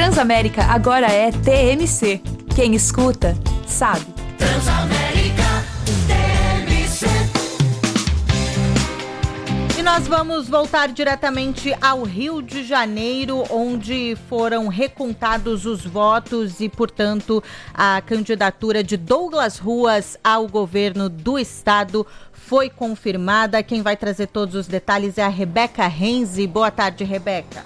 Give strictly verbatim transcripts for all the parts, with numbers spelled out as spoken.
Transamérica agora é T M C. Quem escuta, sabe. Transamérica T M C. E nós vamos voltar diretamente ao Rio de Janeiro, onde foram recontados os votos e, portanto, a candidatura de Douglas Ruas ao governo do estado foi confirmada. Quem vai trazer todos os detalhes é a Rebeca Renzi. Boa tarde, Rebeca.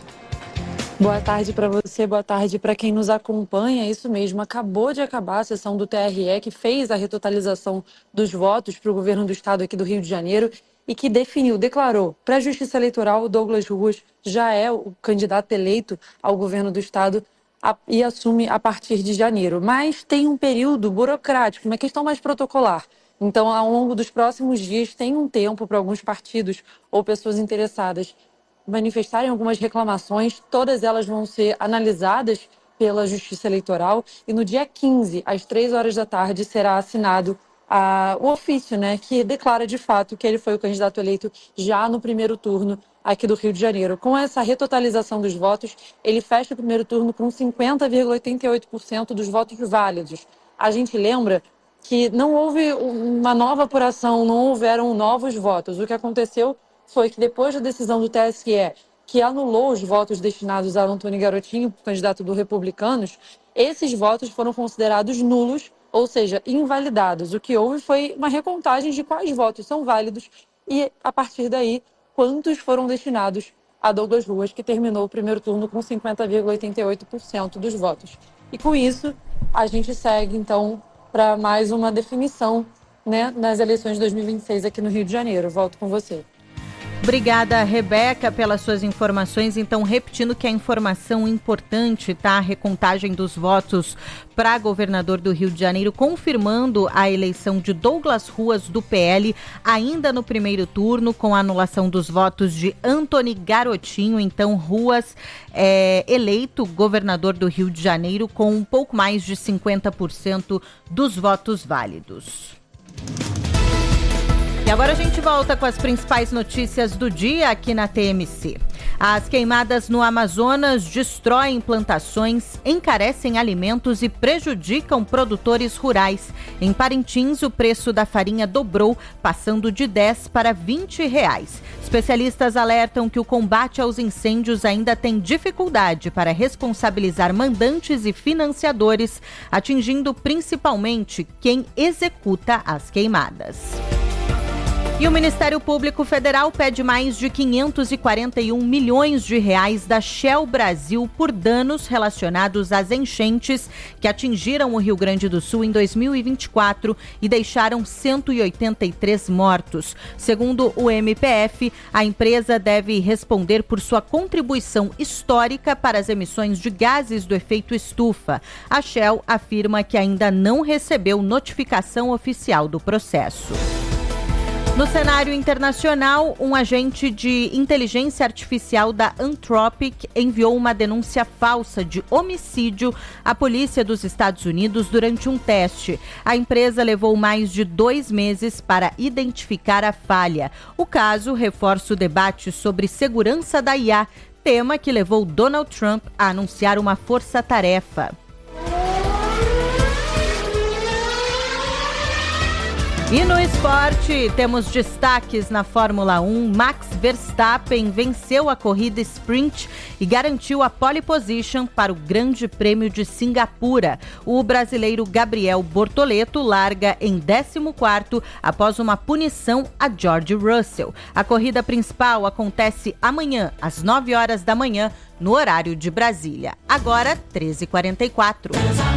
Boa tarde para você, boa tarde para quem nos acompanha. Isso mesmo, acabou de acabar a sessão do T R E que fez a retotalização dos votos para o governo do estado aqui do Rio de Janeiro e que definiu, declarou para a Justiça Eleitoral, Douglas Ruas já é o candidato eleito ao governo do estado e assume a partir de janeiro. Mas tem um período burocrático, uma questão mais protocolar. Então, ao longo dos próximos dias, tem um tempo para alguns partidos ou pessoas interessadas manifestarem algumas reclamações. Todas elas vão ser analisadas pela Justiça Eleitoral e no dia quinze, às três horas da tarde, será assinado a, o ofício, né, que declara de fato que ele foi o candidato eleito já no primeiro turno aqui do Rio de Janeiro. Com essa retotalização dos votos, ele fecha o primeiro turno com cinquenta vírgula oitenta e oito por cento dos votos válidos. A gente lembra que não houve uma nova apuração, não houveram novos votos. O que aconteceu foi que depois da decisão do T S E, que anulou os votos destinados a Antônio Garotinho, candidato do Republicanos, esses votos foram considerados nulos, ou seja, invalidados. O que houve foi uma recontagem de quais votos são válidos e, a partir daí, quantos foram destinados a Douglas Ruas, que terminou o primeiro turno com cinquenta vírgula oitenta e oito por cento dos votos. E com isso, a gente segue, então, para mais uma definição, né, nas eleições de dois mil e vinte e seis aqui no Rio de Janeiro. Volto com você. Obrigada, Rebeca, pelas suas informações. Então, repetindo que a informação importante, tá? A recontagem dos votos para governador do Rio de Janeiro, confirmando a eleição de Douglas Ruas, do P L, ainda no primeiro turno, com a anulação dos votos de Antônio Garotinho. Então, Ruas é eleito governador do Rio de Janeiro com um pouco mais de cinquenta por cento dos votos válidos. E agora a gente volta com as principais notícias do dia aqui na T M C. As queimadas no Amazonas destroem plantações, encarecem alimentos e prejudicam produtores rurais. Em Parintins, o preço da farinha dobrou, passando de dez para vinte reais. Especialistas alertam que o combate aos incêndios ainda tem dificuldade para responsabilizar mandantes e financiadores, atingindo principalmente quem executa as queimadas. E o Ministério Público Federal pede mais de quinhentos e quarenta e um milhões de reais da Shell Brasil por danos relacionados às enchentes que atingiram o Rio Grande do Sul em dois mil e vinte e quatro e deixaram cento e oitenta e três mortos. Segundo o M P F, a empresa deve responder por sua contribuição histórica para as emissões de gases do efeito estufa. A Shell afirma que ainda não recebeu notificação oficial do processo. No cenário internacional, um agente de inteligência artificial da Anthropic enviou uma denúncia falsa de homicídio à polícia dos Estados Unidos durante um teste. A empresa levou mais de dois meses para identificar a falha. O caso reforça o debate sobre segurança da I A, tema que levou Donald Trump a anunciar uma força-tarefa. E no esporte, temos destaques na Fórmula um. Max Verstappen venceu a corrida sprint e garantiu a pole position para o Grande Prêmio de Singapura. O brasileiro Gabriel Bortoleto larga em décimo quarto após uma punição a George Russell. A corrida principal acontece amanhã, às nove horas da manhã, no horário de Brasília. Agora, treze e quarenta e quatro.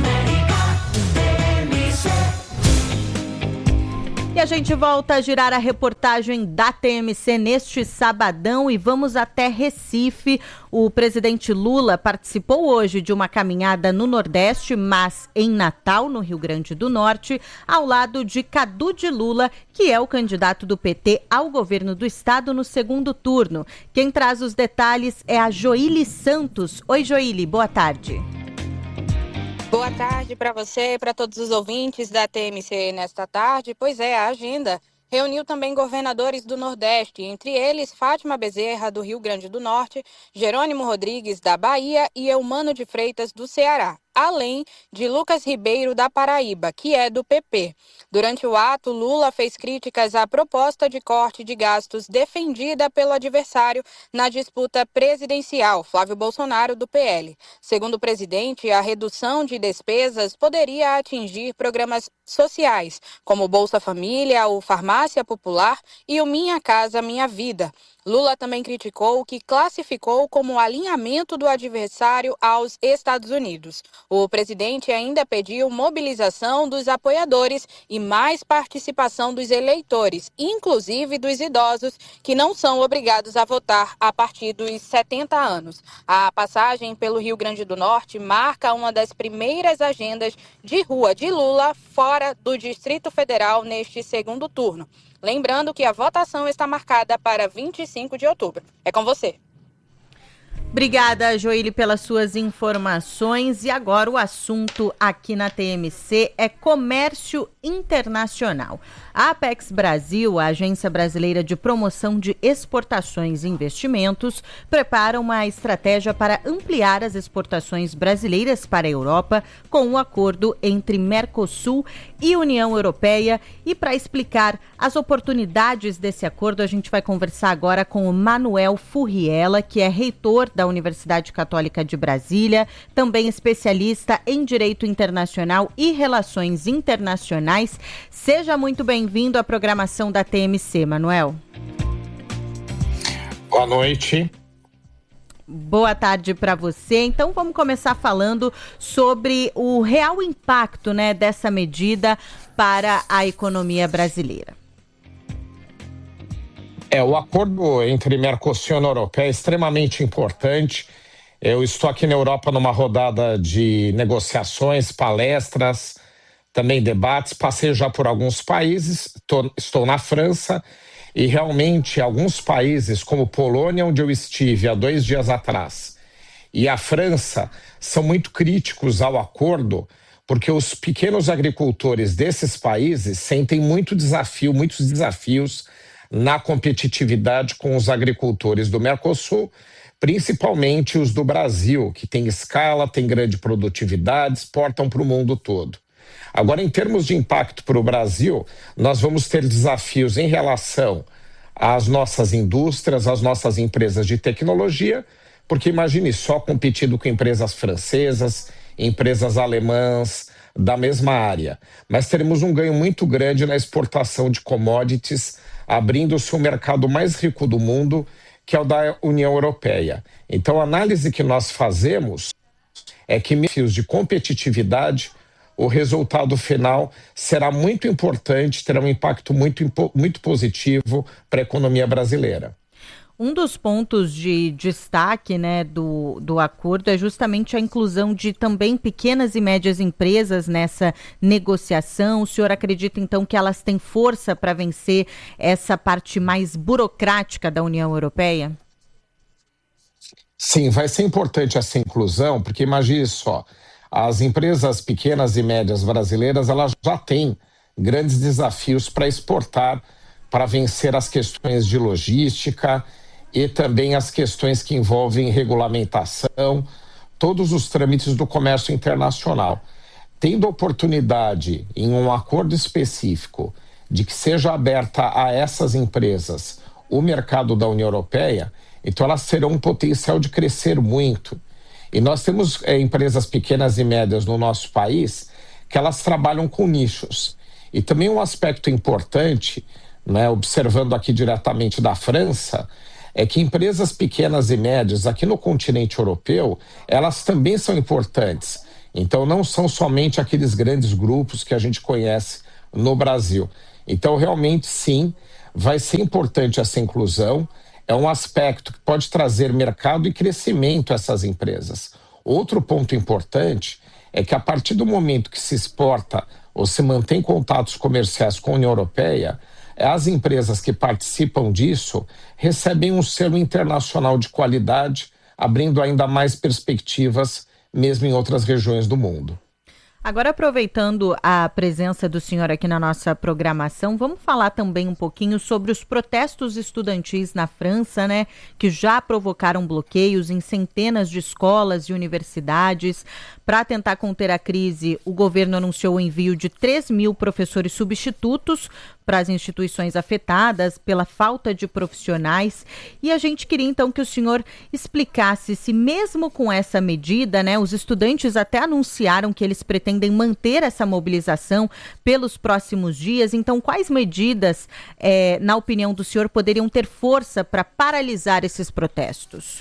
E a gente volta a girar a reportagem da T M C neste sabadão e vamos até Recife. O presidente Lula participou hoje de uma caminhada no Nordeste, mas em Natal, no Rio Grande do Norte, ao lado de Cadu de Lula, que é o candidato do P T ao governo do estado no segundo turno. Quem traz os detalhes é a Joíli Santos. Oi, Joíli, boa tarde. Boa tarde para você e para todos os ouvintes da T M C nesta tarde. Pois é, a agenda reuniu também governadores do Nordeste, entre eles Fátima Bezerra, do Rio Grande do Norte, Jerônimo Rodrigues, da Bahia e Eumano de Freitas, do Ceará, além de Lucas Ribeiro, da Paraíba, que é do P P. Durante o ato, Lula fez críticas à proposta de corte de gastos defendida pelo adversário na disputa presidencial, Flávio Bolsonaro, do P L. Segundo o presidente, a redução de despesas poderia atingir programas sociais, como o Bolsa Família, o Farmácia Popular e o Minha Casa Minha Vida. Lula também criticou o que classificou como alinhamento do adversário aos Estados Unidos. O presidente ainda pediu mobilização dos apoiadores e mais participação dos eleitores, inclusive dos idosos, que não são obrigados a votar a partir dos setenta anos. A passagem pelo Rio Grande do Norte marca uma das primeiras agendas de rua de Lula fora do Distrito Federal neste segundo turno. Lembrando que a votação está marcada para vinte e cinco de outubro. É com você. Obrigada, Joíli, pelas suas informações. E agora o assunto aqui na T M C é comércio internacional. A Apex Brasil, a Agência Brasileira de Promoção de Exportações e Investimentos, prepara uma estratégia para ampliar as exportações brasileiras para a Europa com um acordo entre Mercosul e União Europeia. E para explicar as oportunidades desse acordo, a gente vai conversar agora com o Manuel Furriela, que é reitor da Universidade Católica de Brasília, também especialista em Direito Internacional e Relações Internacionais. Seja muito bem-vindo à programação da T M C, Manuel. Boa noite. Boa tarde para você. Então vamos começar falando sobre o real impacto, né, dessa medida para a economia brasileira. É, o acordo entre Mercosul e União Europeia é extremamente importante. Eu estou aqui na Europa numa rodada de negociações, palestras, também debates. Passei já por alguns países, tô, estou na França e realmente alguns países, como Polônia, onde eu estive há dois dias atrás, e a França, são muito críticos ao acordo, porque os pequenos agricultores desses países sentem muito desafio, muitos desafios na competitividade com os agricultores do Mercosul, principalmente os do Brasil, que tem escala, tem grande produtividade, exportam para o mundo todo. Agora, em termos de impacto para o Brasil, nós vamos ter desafios em relação às nossas indústrias, às nossas empresas de tecnologia, porque imagine só competindo com empresas francesas, empresas alemãs da mesma área. Mas teremos um ganho muito grande na exportação de commodities, abrindo-se o mercado mais rico do mundo, que é o da União Europeia. Então, a análise que nós fazemos é que, em desafios de competitividade, o resultado final será muito importante, terá um impacto muito, muito positivo para a economia brasileira. Um dos pontos de destaque, né, do, do acordo é justamente a inclusão de também pequenas e médias empresas nessa negociação. O senhor acredita, então, que elas têm força para vencer essa parte mais burocrática da União Europeia? Sim, vai ser importante essa inclusão, porque imagine só, as empresas pequenas e médias brasileiras, elas já têm grandes desafios para exportar, para vencer as questões de logística e também as questões que envolvem regulamentação, todos os trâmites do comércio internacional. Tendo oportunidade em um acordo específico de que seja aberta a essas empresas o mercado da União Europeia, então elas terão um potencial de crescer muito. E nós temos é, empresas pequenas e médias no nosso país que elas trabalham com nichos. E também um aspecto importante, né, observando aqui diretamente da França, é que empresas pequenas e médias aqui no continente europeu, elas também são importantes. Então não são somente aqueles grandes grupos que a gente conhece no Brasil. Então realmente sim, vai ser importante essa inclusão, é um aspecto que pode trazer mercado e crescimento a essas empresas. Outro ponto importante é que a partir do momento que se exporta ou se mantém contatos comerciais com a União Europeia, as empresas que participam disso recebem um selo internacional de qualidade, abrindo ainda mais perspectivas, mesmo em outras regiões do mundo. Agora, aproveitando a presença do senhor aqui na nossa programação, vamos falar também um pouquinho sobre os protestos estudantis na França, né, que já provocaram bloqueios em centenas de escolas e universidades. Para tentar conter a crise, o governo anunciou o envio de três mil professores substitutos para as instituições afetadas pela falta de profissionais. E a gente queria então que o senhor explicasse se mesmo com essa medida, né, os estudantes até anunciaram que eles pretendem manter essa mobilização pelos próximos dias. Então, quais medidas, é, na opinião do senhor, poderiam ter força para paralisar esses protestos?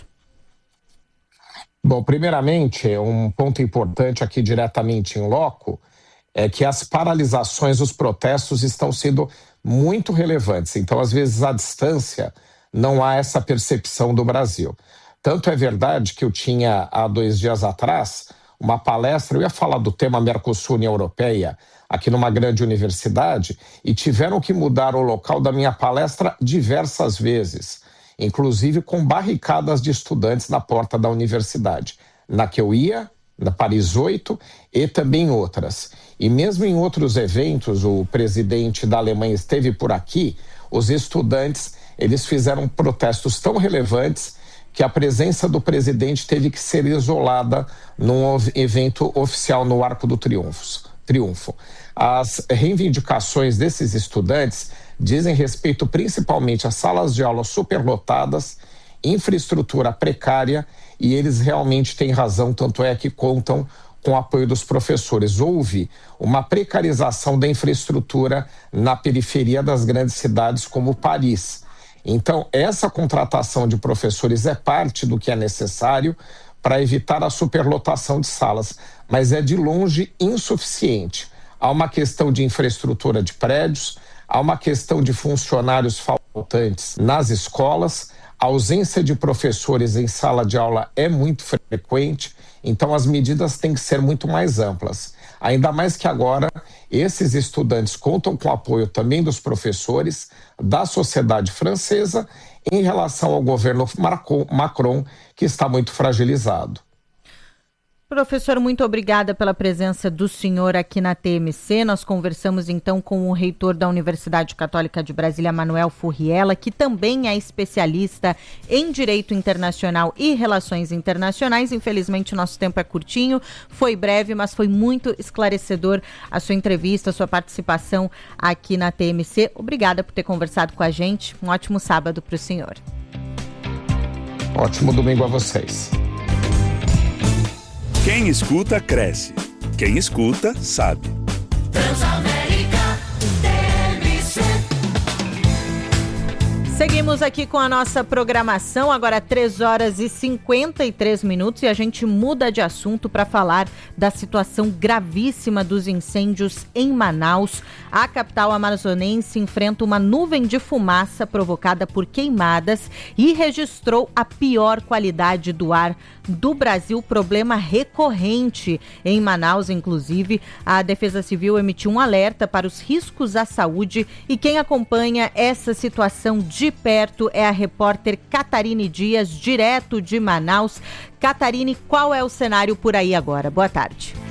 Bom, primeiramente, um ponto importante aqui diretamente em loco é que as paralisações, os protestos estão sendo muito relevantes. Então, às vezes, à distância, não há essa percepção do Brasil. Tanto é verdade que eu tinha, há dois dias atrás, uma palestra, eu ia falar do tema Mercosul-União Europeia, aqui numa grande universidade, e tiveram que mudar o local da minha palestra diversas vezes, inclusive com barricadas de estudantes na porta da universidade, na que eu ia, na Paris oito e também outras. E mesmo em outros eventos, o presidente da Alemanha esteve por aqui, os estudantes, eles fizeram protestos tão relevantes que a presença do presidente teve que ser isolada num evento oficial no Arco do Triunfo. Triunfo. As reivindicações desses estudantes dizem respeito principalmente a salas de aula superlotadas, infraestrutura precária, e eles realmente têm razão, tanto é que contam com o apoio dos professores. Houve uma precarização da infraestrutura na periferia das grandes cidades como Paris. Então, essa contratação de professores é parte do que é necessário para evitar a superlotação de salas, mas é de longe insuficiente. Há uma questão de infraestrutura de prédios, há uma questão de funcionários faltantes nas escolas, a ausência de professores em sala de aula é muito frequente, então as medidas têm que ser muito mais amplas. Ainda mais que agora esses estudantes contam com o apoio também dos professores, da sociedade francesa, em relação ao governo Macron, que está muito fragilizado. Professor, muito obrigada pela presença do senhor aqui na T M C. Nós conversamos então com o reitor da Universidade Católica de Brasília, Manuel Furriela, que também é especialista em Direito Internacional e Relações Internacionais. Infelizmente, o nosso tempo é curtinho, foi breve, mas foi muito esclarecedor a sua entrevista, a sua participação aqui na T M C. Obrigada por ter conversado com a gente. Um ótimo sábado para o senhor. Ótimo domingo a vocês. Quem escuta, cresce. Quem escuta, sabe. Transamérica T M C. Seguimos aqui com a nossa programação, agora três horas e cinquenta e três minutos, e a gente muda de assunto para falar da situação gravíssima dos incêndios em Manaus. A capital amazonense enfrenta uma nuvem de fumaça provocada por queimadas e registrou a pior qualidade do ar do Brasil, problema recorrente em Manaus. Inclusive, a Defesa Civil emitiu um alerta para os riscos à saúde, e quem acompanha essa situação de perto é a repórter Catarine Dias, direto de Manaus. Catarine, qual é o cenário por aí agora? Boa tarde.